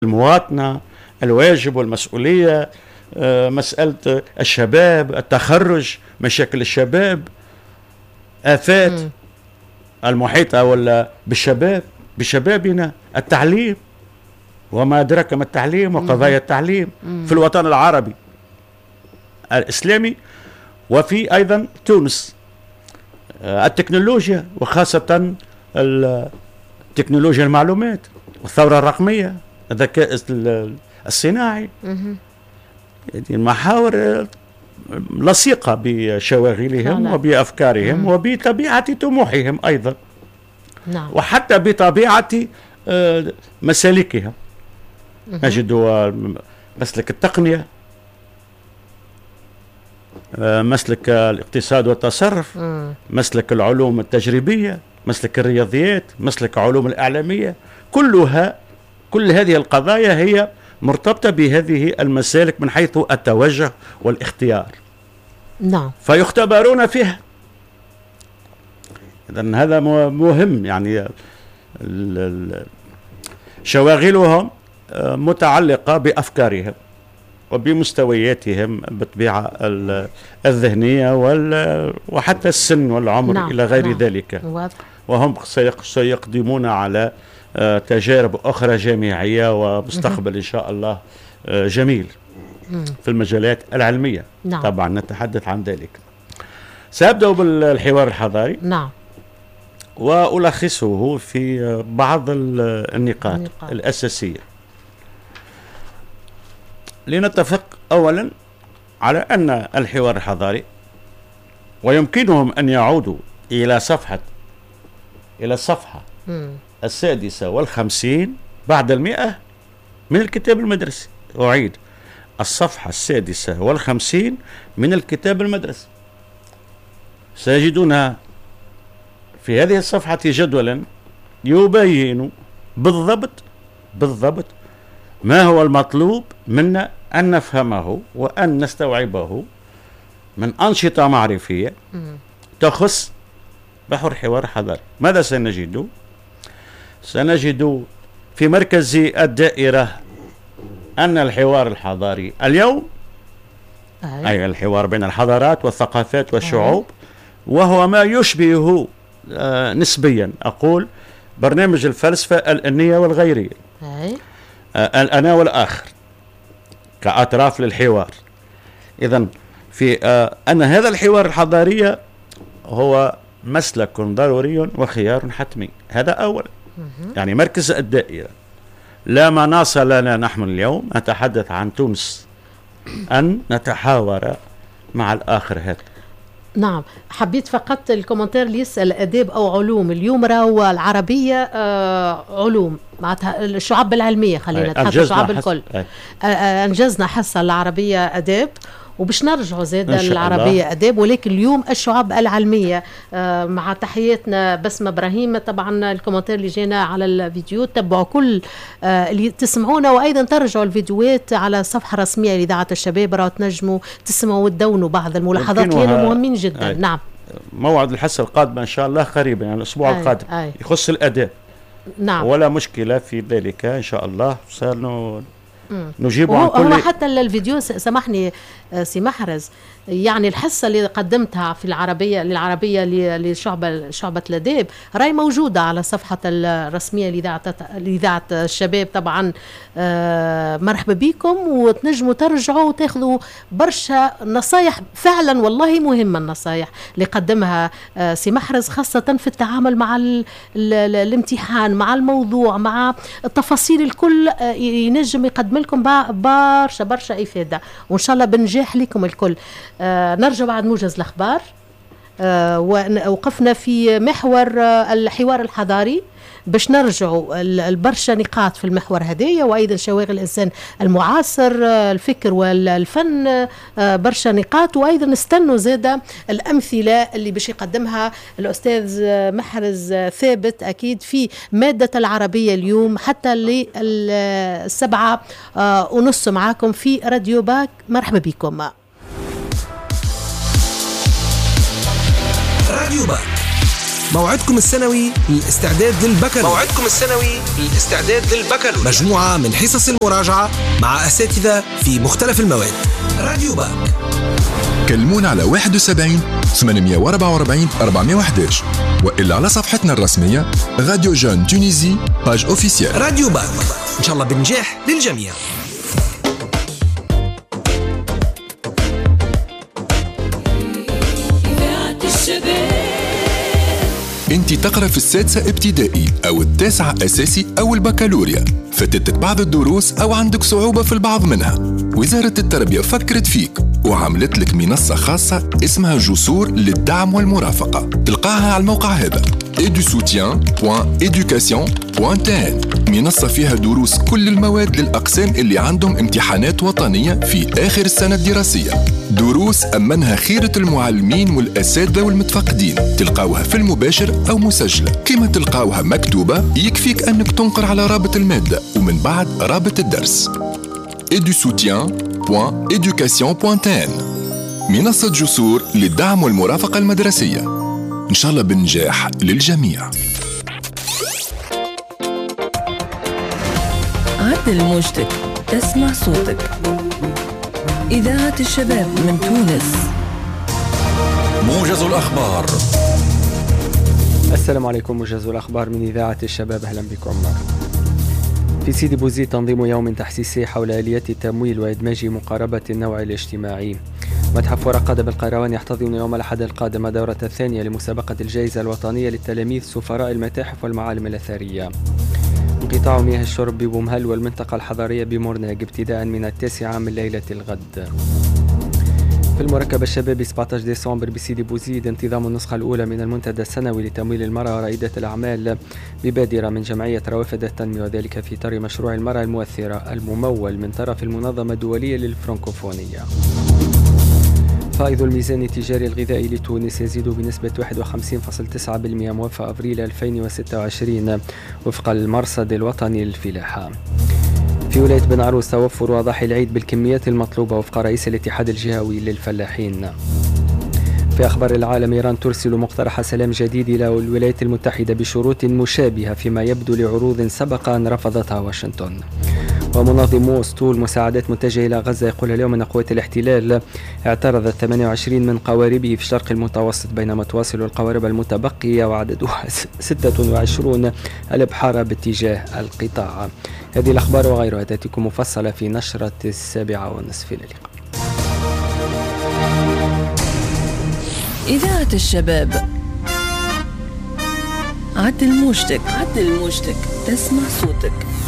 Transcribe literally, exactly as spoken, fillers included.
المواطنة، الواجب والمسؤولية، مسألة الشباب، التخرج، مشاكل الشباب، آفات م. المحيطة ولا بالشباب بشبابنا، التعليم وما أدرك ما التعليم وقضايا التعليم م. في الوطن العربي الإسلامي وفي أيضا تونس، التكنولوجيا وخاصة التكنولوجيا المعلومات والثورة الرقمية، الذكاء الصناعي، يعني المحاور لصيقة بشواغلهم لا لا. وبأفكارهم مم. وبطبيعة طموحهم أيضا نعم. وحتى بطبيعة مسالكهم. نجد مسلك التقنية، مسلك الاقتصاد والتصرف، مم. مسلك العلوم التجريبية، مسلك الرياضيات، مسلك علوم الإعلامية، كلها كل هذه القضايا هي مرتبطة بهذه المسالك من حيث التوجه والاختيار. نعم. فيختبرون فيها. إذن هذا مهم، يعني شواغلهم متعلقة بأفكارهم وبمستوياتهم بالطبيعة الذهنية وحتى السن والعمر نعم. إلى غير نعم. ذلك واضح. وهم سيقدمون على تجارب أخرى جامعية ومستقبل إن شاء الله جميل في المجالات العلمية. نعم. طبعا نتحدث عن ذلك. سأبدأ بالحوار الحضاري. نعم. وألخصه في بعض النقاط, النقاط الأساسية. لنتفق أولا على أن الحوار الحضاري ويمكنهم أن يعودوا إلى صفحة إلى الصفحة م. السادسة والخمسين بعد المئة من الكتاب المدرسي. أعيد، الصفحة السادسة والخمسين من الكتاب المدرسي. سيجدون في هذه الصفحة جدولا يبين بالضبط بالضبط ما هو المطلوب منا أن نفهمه وأن نستوعبه من أنشطة معرفية تخص بحر حوار حضاري. ماذا سنجد؟ سنجد في مركز الدائرة أن الحوار الحضاري اليوم أي, أي الحوار بين الحضارات والثقافات والشعوب أي. وهو ما يشبه آه نسبيا أقول برنامج الفلسفة الأنية والغيرية أي. آه الأنا والآخر كأطراف للحوار. إذن في آه أن هذا الحوار الحضاري هو مسلك ضروري وخيار حتمي. هذا أولا. يعني مركز الدائرة لا مناص لنا نحن اليوم نتحدث عن تونس أن نتحاور مع الآخر هذا. نعم. حبيت فقط الكومنتار اللي يسأل أداب أو علوم. اليوم راهو العربية آه علوم معناتها الشعب العلمية، خلينا نتحدث الشعب الكل. آه أنجزنا حصة العربية أداب وباش نرجعوا زاد العربية أداب، ولكن اليوم الشعب العلمية. آه مع تحياتنا بسمة إبراهيم. طبعا الكومنتار اللي جينا على الفيديو تبعوا كل آه اللي تسمعونا، وأيضا ترجعوا الفيديوهات على الصفحة الرسمية لإذاعة الشباب، راهو تنجموا تسمعوا وتدونوا بعض الملاحظات اللي مهمين جدا. آي. نعم. موعد الحصة القادمة إن شاء الله قريبا، يعني الأسبوع آي. القادم آي. يخص الأداب. نعم. ولا مشكلة في ذلك إن شاء الله. سنو نجيب عن كل هو حتى الفيديو سامحني سي محرز، يعني الحصة اللي قدمتها في العربية للعربية لشعبة شعبة الأداب راهي موجودة على صفحة الرسمية لإذاعة الشباب. طبعا آه مرحبا بكم، وتنجموا ترجعوا وتاخذوا برشا نصايح فعلا والله مهمة. النصايح اللي قدمها آه سي محرز خاصة في التعامل مع ال ال الامتحان، مع الموضوع، مع التفاصيل الكل آه ينجم يقدم لكم برشا برشا إفادة، وإن شاء الله بنجاح لكم الكل. آه نرجع بعد موجز الأخبار. آه ووقفنا في محور آه الحوار الحضاري باش نرجعوا البرشا نقاط في المحور هذايا، وأيضا شواغل الإنسان المعاصر، آه الفكر والفن، آه برشا نقاط، وأيضا نستنوا زادة الأمثلة اللي باش يقدمها الأستاذ محرز ثابت أكيد في مادة العربية اليوم حتى للسبعة آه ونص معاكم في راديو باك. مرحبا بكم. راديو باك موعدكم السنوي للاستعداد للبكالوريا موعدكم السنوي للاستعداد للبكالوريا مجموعة من حصص المراجعة مع أساتذة في مختلف المواد. راديو باك. كلمونا على واحد وسبعين ثمانمية وأربعة وأربعين أربعمية وأحد عشر وإلا على صفحتنا الرسمية راديو جون تونيزي باج أوفيسيال. راديو باك، إن شاء الله بنجاح للجميع. انت تقرأ في السادسة ابتدائي أو التاسعة أساسي أو البكالوريا، فاتتك بعض الدروس أو عندك صعوبة في البعض منها. وزارة التربية فكرت فيك وعملت لك منصة خاصة اسمها جسور للدعم والمرافقة. تلقاها على الموقع هذا ايدو سوتيان بوان إيدوكاسيون بوان تي إن. منصة فيها دروس كل المواد للأقسام اللي عندهم امتحانات وطنية في آخر السنة الدراسية. دروس أمنها خيرة المعلمين والأساتذة والمتفقدين. تلقاوها في المباشر أو مسجلة. كما تلقاوها مكتوبة يكفيك أنك تنقر على رابط المادة ومن بعد رابط الدرس ايدو سوتيان بوان إيدوكاسيون بوان تي إن. منصة جسور للدعم والمرافقة المدرسية، إن شاء الله بنجاح للجميع. عدل موجتك، تسمع صوتك. إذاعة الشباب من تونس. موجز الأخبار. السلام عليكم، موجز الأخبار من إذاعة الشباب، أهلا بكم. في سيدي بوزيد تنظيم يوم تحسيسي حول آليات التمويل وإدماج مقاربة النوع الاجتماعي. متحف ورقادة بالقيروان يحتضن يوم الأحد القادم الدورة الثانية لمسابقة الجائزة الوطنية للتلاميذ سفراء المتاحف والمعالم الأثرية. انقطاع مياه الشرب ببومهل والمنطقة الحضارية بمورناق ابتداء من التاسعة من ليلة الغد. في المركب الشبابي سبعة عشر ديسمبر بسيدي بوزيد انتظام النسخة الأولى من المنتدى السنوي لتمويل المرأة ورائدة الأعمال ببادرة من جمعية روافد التنمية، وذلك في إطار مشروع المرأة المؤثرة الممول من طرف المنظمة الدولية للفرنكوفونية. فائض الميزان التجاري الغذائي لتونس يزيد بنسبة واحد وخمسين فاصلة تسعة بالمئة موافق أبريل ألفين وستة وعشرين وفق المرصد الوطني للفلاحة. في ولاية بن عروس توفر أضاحي العيد بالكميات المطلوبة وفق رئيس الاتحاد الجهوي للفلاحين. في أخبار العالم، إيران ترسل مقترح سلام جديد إلى الولايات المتحدة بشروط مشابهة فيما يبدو لعروض سبق أن رفضتها واشنطن. ومنظمو أسطول مساعدات متجهة إلى غزة يقول اليوم أن قوات الاحتلال اعترضت ثمانية وعشرين من قواربه في الشرق المتوسط، بينما تواصل القوارب المتبقية وعددها ستة وعشرين الإبحار باتجاه القطاع. هذه الأخبار وغيرها تأتيكم مفصلة في نشرة السابعة والنصف. إلى اللقاء. إذاعة الشباب. عدل موجتك، عدل موجتك، تسمع صوتك.